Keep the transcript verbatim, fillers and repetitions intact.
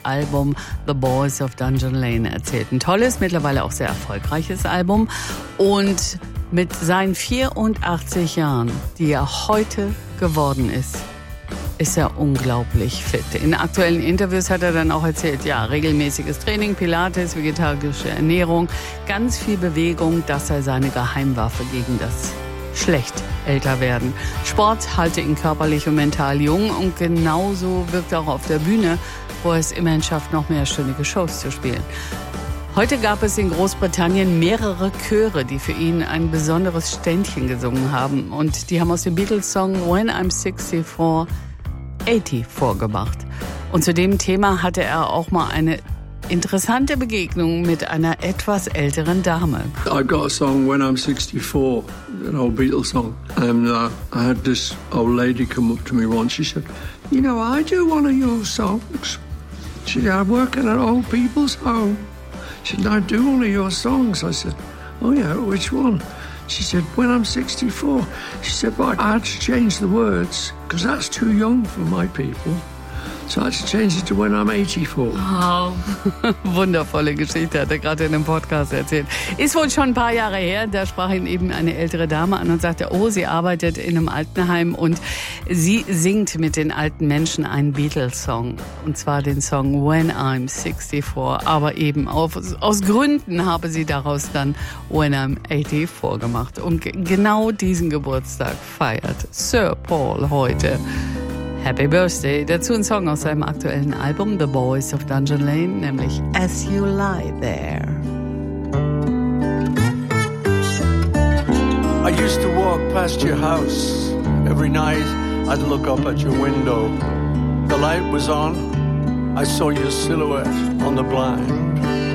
Album The Boys of Dungeon Lane erzählt. Ein tolles, mittlerweile auch sehr erfolgreiches Album. Und mit seinen vierundachtzig Jahren, die er heute geworden ist, ist er unglaublich fit. In aktuellen Interviews hat er dann auch erzählt, ja, regelmäßiges Training, Pilates, vegetarische Ernährung, ganz viel Bewegung, das sei seine Geheimwaffe gegen das schlecht älter werden. Sport halte ihn körperlich und mental jung und genauso wirkt er auch auf der Bühne, wo er es immerhin schafft, noch mehrstündige Shows zu spielen. Heute gab es in Großbritannien mehrere Chöre, die für ihn ein besonderes Ständchen gesungen haben. Und die haben aus dem Beatles-Song When I'm sixty-four achtzig vorgemacht. Und zu dem Thema hatte er auch mal eine interessante Begegnung mit einer etwas älteren Dame. I got a song When I'm sixty-four, an old Beatles song, and uh, I had this old lady come up to me once. She said, "You know, I do one of your songs." She said, "I work in an old people's home." She said, "I do one of your songs." I said, "Oh yeah, which one?" She said, "When I'm sixty-four." She said, "But I had to change the words because that's too young for my people. So I had to change it to When I'm eighty-four." Oh, wundervolle Geschichte, hat er gerade in einem Podcast erzählt. Ist wohl schon ein paar Jahre her, da sprach ihn eben eine ältere Dame an und sagte, oh, sie arbeitet in einem Altenheim und sie singt mit den alten Menschen einen Beatles-Song. Und zwar den Song When I'm sixty-four. Aber eben auf, aus Gründen habe sie daraus dann When I'm eighty-four gemacht. Und g- genau diesen Geburtstag feiert Sir Paul heute. Happy Birthday. Dazu ein Song aus seinem aktuellen Album The Boys of Dungeon Lane, nämlich As You Lie There. I used to walk past your house. Every night I'd look up at your window. The light was on. I saw your silhouette on the blind.